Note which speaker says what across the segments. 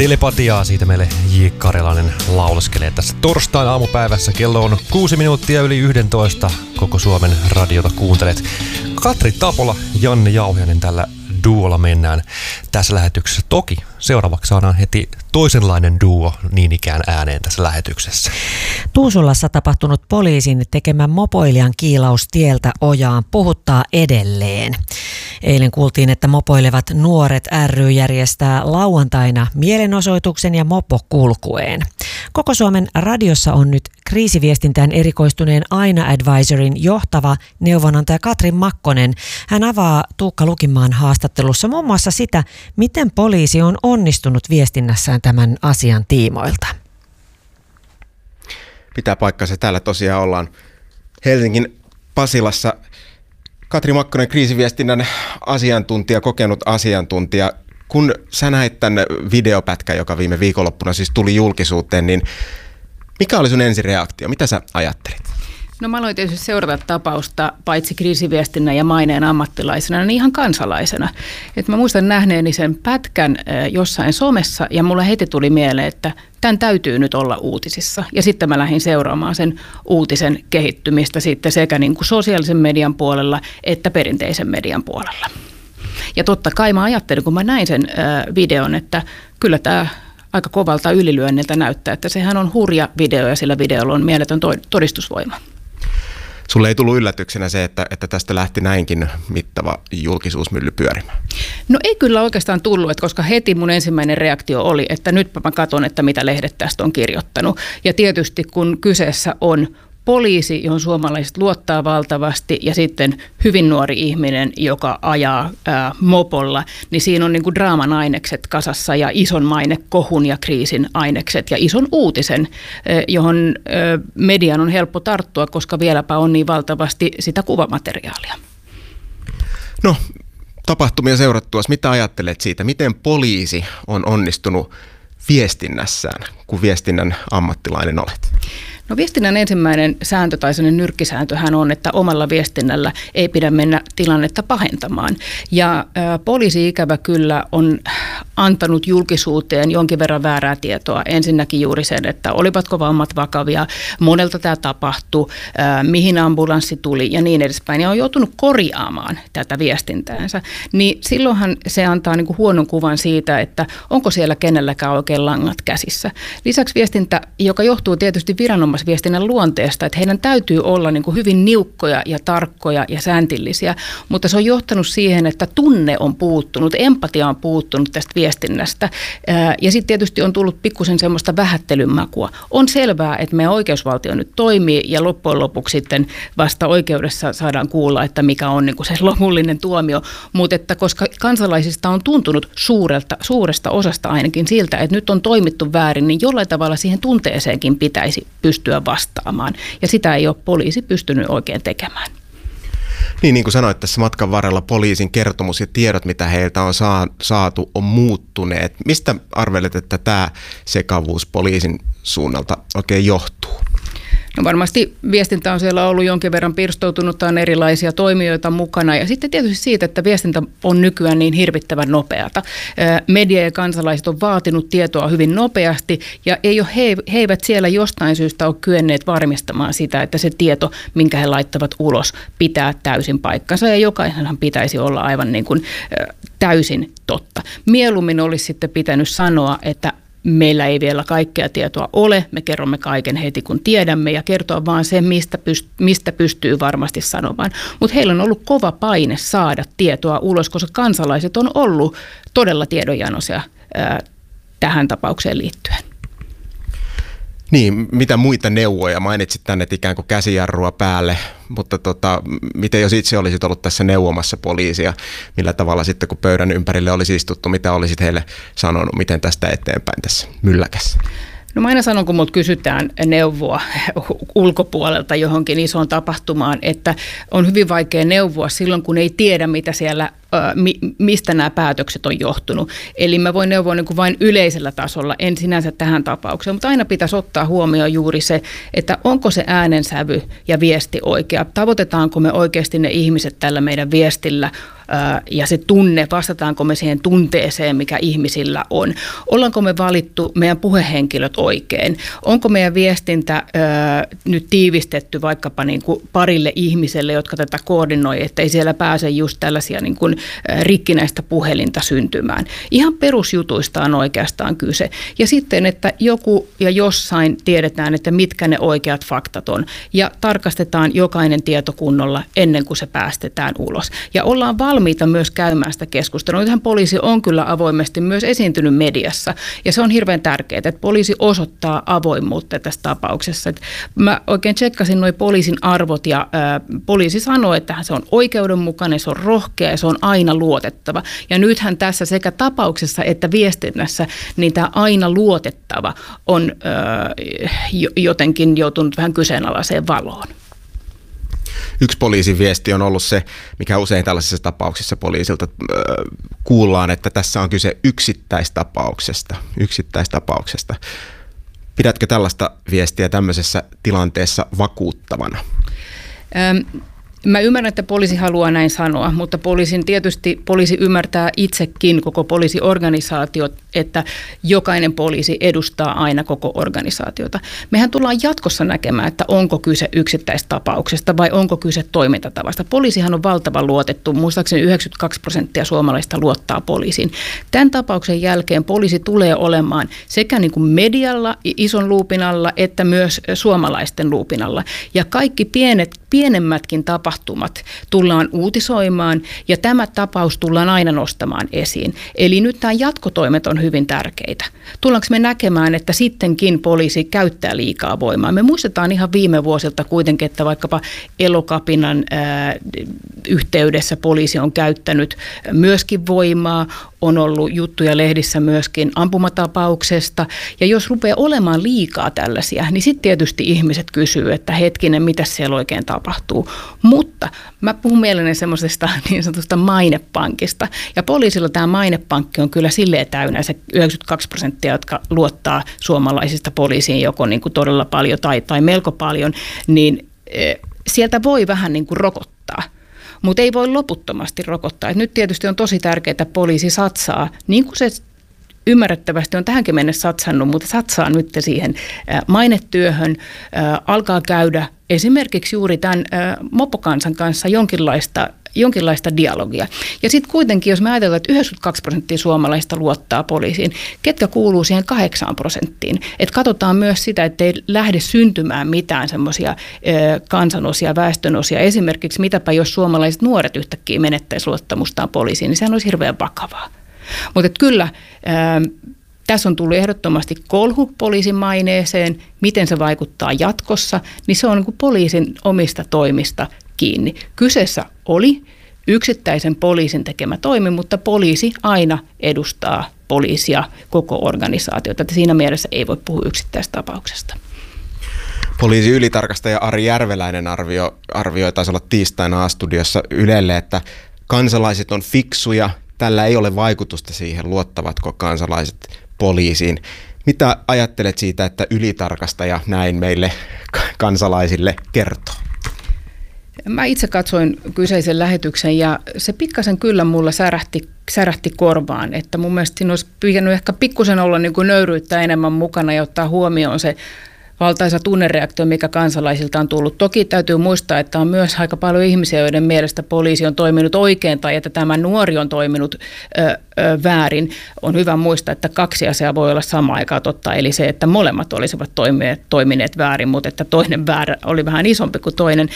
Speaker 1: Telepatiaa, siitä meille J. Karjalainen lauleskelee tässä torstain aamupäivässä. Kello on 6 minuuttia yli 11. Koko Suomen radiota kuuntelet. Katri Tapola, Janne Jauhiainen tällä duolla mennään tässä lähetyksessä. Toki seuraavaksi saadaan heti toisenlainen duo niin ikään ääneen tässä lähetyksessä.
Speaker 2: Tuusulassa tapahtunut poliisin tekemä mopoilijan kiilaus tieltä ojaan puhuttaa edelleen. Eilen kuultiin, että mopoilevat nuoret ry järjestää lauantaina mielenosoituksen ja mopo kulkueen. Koko Suomen radiossa on nyt kriisiviestintään erikoistuneen Aina Advisorin johtava neuvonantaja Katri Makkonen. Hän avaa Tuukka Lukimaan haastattelussa muun muassa sitä, miten poliisi on onnistunut viestinnässään tämän asian tiimoilta.
Speaker 3: Pitää paikkansa. Täällä tosiaan ollaan Helsingin Pasilassa. Katri Makkonen, kriisiviestinnän asiantuntija, kokenut asiantuntija. Kun sä näit tämän videopätkän, joka viime viikonloppuna siis tuli julkisuuteen, niin mikä oli sun ensireaktio? Mitä sä ajattelit?
Speaker 4: No mä aloin tietysti seurata tapausta paitsi kriisiviestinnän ja maineen ammattilaisena, niin ihan kansalaisena. Et mä muistan nähneeni sen pätkän jossain somessa ja mulle heti tuli mieleen, että tämän täytyy nyt olla uutisissa. Ja sitten mä lähdin seuraamaan sen uutisen kehittymistä sitten sekä niin kuin sosiaalisen median puolella että perinteisen median puolella. Ja totta kai mä ajattelin, kun mä näin sen videon, että kyllä tämä aika kovalta ylilyönniltä näyttää, että sehän on hurja video ja sillä videolla on mieletön todistusvoima.
Speaker 3: Sulle ei tullut yllätyksenä se, että tästä lähti näinkin mittava julkisuusmylly pyörimään?
Speaker 4: No ei kyllä oikeastaan tullut, että koska heti mun ensimmäinen reaktio oli, että nytpä mä katson, että mitä lehdet tästä on kirjoittanut. Ja tietysti kun kyseessä on poliisi, johon suomalaiset luottaa valtavasti ja sitten hyvin nuori ihminen, joka ajaa mopolla, niin siinä on niin kuin draaman ainekset kasassa ja ison mainekohun ja kriisin ainekset ja ison uutisen, johon median on helppo tarttua, koska vieläpä on niin valtavasti sitä kuvamateriaalia.
Speaker 3: No, tapahtumia seurattuasi, mitä ajattelet siitä, miten poliisi on onnistunut viestinnässään, kun viestinnän ammattilainen olet?
Speaker 4: No viestinnän ensimmäinen sääntö tai sellainen nyrkkisääntöhän on, että omalla viestinnällä ei pidä mennä tilannetta pahentamaan. Ja poliisi ikävä kyllä on antanut julkisuuteen jonkin verran väärää tietoa. Ensinnäkin juuri sen, että olivatko vammat vakavia, monelta tämä tapahtui, mihin ambulanssi tuli ja niin edespäin. Ja on joutunut korjaamaan tätä viestintäänsä. Niin silloinhan se antaa niin kuin huonon kuvan siitä, että onko siellä kenelläkään oikein langat käsissä. Lisäksi viestintä, joka johtuu tietysti viranomaisviestinnän luonteesta, että heidän täytyy olla niin kuin hyvin niukkoja ja tarkkoja ja sääntillisiä, mutta se on johtanut siihen, että tunne on puuttunut, empatia on puuttunut tästä viestinnästä ja sitten tietysti on tullut pikkusen semmoista vähättelyn makua. On selvää, että meidän oikeusvaltio nyt toimii ja loppujen lopuksi sitten vasta oikeudessa saadaan kuulla, että mikä on niin kuin se lopullinen tuomio, mutta että koska kansalaisista on tuntunut suuresta osasta ainakin siltä, että nyt on toimittu väärin, niin jollain tavalla siihen tunteeseenkin pitäisi pystyä vastaamaan. Ja sitä ei ole poliisi pystynyt oikein tekemään.
Speaker 3: Niin kuin sanoit, tässä matkan varrella poliisin kertomus ja tiedot, mitä heiltä on saatu, on muuttuneet. Mistä arvelet, että tämä sekavuus poliisin suunnalta oikein johtuu?
Speaker 4: No varmasti viestintä on siellä ollut jonkin verran pirstoutunutta, on erilaisia toimijoita mukana ja sitten tietysti siitä, että viestintä on nykyään niin hirvittävän nopeata. Media ja kansalaiset on vaatinut tietoa hyvin nopeasti ja he eivät siellä jostain syystä ole kyenneet varmistamaan sitä, että se tieto, minkä he laittavat ulos, pitää täysin paikkansa ja jokaisenhan pitäisi olla aivan niin kuin täysin totta. Mieluummin olisi sitten pitänyt sanoa, että meillä ei vielä kaikkea tietoa ole, me kerromme kaiken heti kun tiedämme ja kertoa vaan sen, mistä pystyy varmasti sanomaan. Mutta heillä on ollut kova paine saada tietoa ulos, koska kansalaiset on ollut todella tiedonjanoisia tähän tapaukseen liittyen.
Speaker 3: Niin, mitä muita neuvoja? Mainitsit tänne, että ikään kuin käsijarrua päälle, mutta miten jos itse olisit ollut tässä neuvomassa poliisia, millä tavalla sitten kun pöydän ympärille olisi istuttu, mitä olisit heille sanonut, miten tästä eteenpäin tässä mylläkässä?
Speaker 4: No mä aina sanon, kun multa kysytään neuvoa ulkopuolelta johonkin isoon tapahtumaan, että on hyvin vaikea neuvoa silloin, kun ei tiedä, mitä siellä mistä nämä päätökset on johtunut. Eli mä voin neuvoa niin kuin vain yleisellä tasolla, en sinänsä tähän tapaukseen, mutta aina pitäisi ottaa huomioon juuri se, että onko se äänensävy ja viesti oikea. Tavoitetaanko me oikeasti ne ihmiset tällä meidän viestillä ja se tunne, vastataanko me siihen tunteeseen, mikä ihmisillä on. Ollaanko me valittu meidän puhehenkilöt oikein? Onko meidän viestintä nyt tiivistetty vaikkapa niin kuin parille ihmiselle, jotka tätä koordinoi, ettei siellä pääse just tällaisia niin kuin rikkinäistä puhelinta syntymään. Ihan perusjutuista on oikeastaan kyse. Ja sitten, että joku ja jossain tiedetään, että mitkä ne oikeat faktat on. Ja tarkastetaan jokainen tieto kunnolla ennen kuin se päästetään ulos. Ja ollaan valmiita myös käymään sitä keskustelua. Nythän poliisi on kyllä avoimesti myös esiintynyt mediassa. Ja se on hirveän tärkeää, että poliisi osoittaa avoimuutta tässä tapauksessa. Että mä oikein tsekkasin nuo poliisin arvot ja poliisi sanoo, että se on oikeudenmukainen, se on rohkea ja se on aina luotettava. Ja nythän tässä sekä tapauksessa että viestinnässä niin tämä aina luotettava on jotenkin joutunut vähän kyseenalaiseen valoon.
Speaker 3: Yksi poliisin viesti on ollut se, mikä usein tällaisissa tapauksissa poliisilta kuullaan, että tässä on kyse yksittäistapauksesta. Pidätkö tällaista viestiä tämmöisessä tilanteessa vakuuttavana?
Speaker 4: Mä ymmärrän, että poliisi haluaa näin sanoa, mutta poliisi ymmärtää itsekin koko poliisiorganisaatio, että jokainen poliisi edustaa aina koko organisaatiota. Mehän tullaan jatkossa näkemään, että onko kyse yksittäistapauksesta vai onko kyse toimintatavasta. Poliisihan on valtavan luotettu, muistaakseni 92% suomalaisista luottaa poliisiin. Tämän tapauksen jälkeen poliisi tulee olemaan sekä niin kuin medialla, ison luupin alla, että myös suomalaisten luupin alla. Ja kaikki pienemmätkin tapahtumat tullaan uutisoimaan ja tämä tapaus tullaan aina nostamaan esiin. Eli nyt nämä jatkotoimet on hyvin tärkeitä. Tullaanko me näkemään, että sittenkin poliisi käyttää liikaa voimaa? Me muistetaan ihan viime vuosilta kuitenkin, että vaikkapa Elokapinan yhteydessä poliisi on käyttänyt myöskin voimaa, on ollut juttuja lehdissä myöskin ampumatapauksesta. Ja jos rupeaa olemaan liikaa tällaisia, niin sitten tietysti ihmiset kysyy, että hetkinen, mitä siellä oikein tapahtuu. Mutta mä puhun mielelläni semmoisesta niin sanotusta mainepankista. Ja poliisilla tämä mainepankki on kyllä silleen täynnä, se 92%, jotka luottaa suomalaisista poliisiin joko niin kuin todella paljon tai melko paljon, niin sieltä voi vähän niin kuin rokottaa. Mutta ei voi loputtomasti rokottaa. Et nyt tietysti on tosi tärkeää, että poliisi satsaa, niin kuin se ymmärrettävästi on tähänkin mennessä satsannut, mutta satsaa nyt siihen mainetyöhön, alkaa käydä esimerkiksi juuri tämän mopokansan kanssa jonkinlaista dialogia. Ja sitten kuitenkin, jos me ajatellaan, että 92% suomalaista luottaa poliisiin, ketkä kuuluu siihen 8%? Että katsotaan myös sitä, että ei lähde syntymään mitään semmoisia kansanosia, väestönosia. Esimerkiksi mitäpä jos suomalaiset nuoret yhtäkkiä menettäisi luottamustaan poliisiin, niin sehän olisi hirveän vakavaa. Mutta kyllä tässä on tullut ehdottomasti kolhu poliisin maineeseen, miten se vaikuttaa jatkossa, niin se on niin kuin poliisin omista toimista kiinni. Kyseessä oli yksittäisen poliisin tekemä toimi, mutta poliisi aina edustaa poliisia, koko organisaatiota. Että siinä mielessä ei voi puhua yksittäistapauksesta.
Speaker 3: Poliisi ylitarkastaja Ari Järveläinen arvioi taisi olla tiistaina A-studiossa Ylelle, että kansalaiset on fiksuja. Tällä ei ole vaikutusta siihen, luottavatko kansalaiset poliisiin. Mitä ajattelet siitä, että ylitarkastaja näin meille kansalaisille kertoo?
Speaker 4: Mä itse katsoin kyseisen lähetyksen ja se pikkasen kyllä mulla särähti korvaan, että mun mielestä siinä olisi pitänyt ehkä pikkusen olla niin kuin nöyryyttä enemmän mukana ja ottaa huomioon se valtaisa tunnereaktio, mikä kansalaisilta on tullut. Toki täytyy muistaa, että on myös aika paljon ihmisiä, joiden mielestä poliisi on toiminut oikein tai että tämä nuori on toiminut väärin. On hyvä muistaa, että kaksi asiaa voi olla samaan aikaan totta, eli se, että molemmat olisivat toimineet väärin, mutta että toinen väärä oli vähän isompi kuin toinen.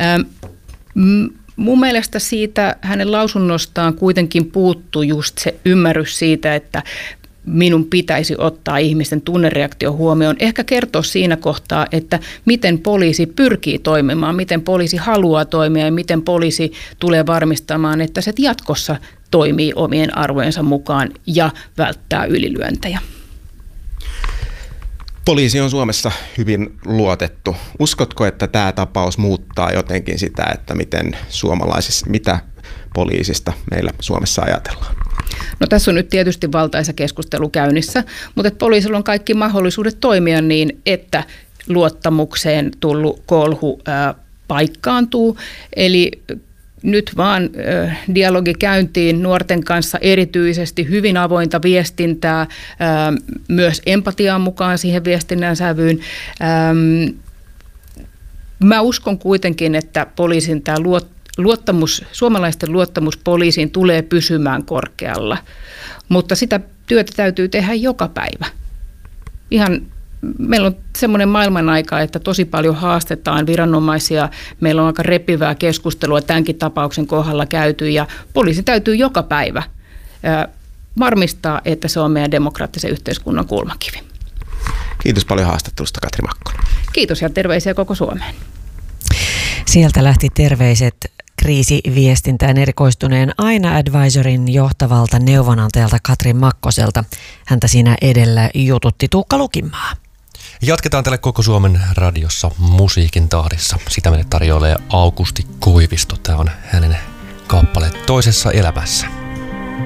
Speaker 4: Mun mielestä siitä hänen lausunnostaan kuitenkin puuttuu just se ymmärrys siitä, että minun pitäisi ottaa ihmisten tunnereaktio huomioon. Ehkä kertoa siinä kohtaa, että miten poliisi pyrkii toimimaan, miten poliisi haluaa toimia ja miten poliisi tulee varmistamaan, että se jatkossa toimii omien arvojensa mukaan ja välttää ylilyöntejä.
Speaker 3: Poliisi on Suomessa hyvin luotettu. Uskotko, että tämä tapaus muuttaa jotenkin sitä, että mitä poliisista meillä Suomessa ajatellaan?
Speaker 4: No tässä on nyt tietysti valtaisa keskustelu käynnissä, mutta poliisilla on kaikki mahdollisuudet toimia niin, että luottamukseen tullut kolhu paikkaantuu. Eli nyt vaan dialogi käyntiin nuorten kanssa, erityisesti hyvin avointa viestintää, myös empatiaa mukaan siihen viestinnän sävyyn. Mä uskon kuitenkin, että poliisin tämä suomalaisten luottamus poliisiin tulee pysymään korkealla, mutta sitä työtä täytyy tehdä joka päivä. Meillä on semmoinen maailman aika, että tosi paljon haastetaan viranomaisia. Meillä on aika repivää keskustelua tämänkin tapauksen kohdalla käyty ja poliisi täytyy joka päivä varmistaa, että se on meidän demokraattisen yhteiskunnan kulmakivi.
Speaker 3: Kiitos paljon haastattelusta, Katri Makkonen.
Speaker 4: Kiitos ja terveisiä koko Suomeen.
Speaker 2: Sieltä lähti terveiset kriisiviestintään erikoistuneen Aina Advisorin johtavalta neuvonantajalta Katri Makkoselta. Häntä siinä edellä jututti Tuukka Lukimaa.
Speaker 1: Jatketaan tälle koko Suomen radiossa musiikin tahdissa. Sitä meille tarjoilee Aukusti Koivisto. Tämä on hänen kappale Toisessa elämässä.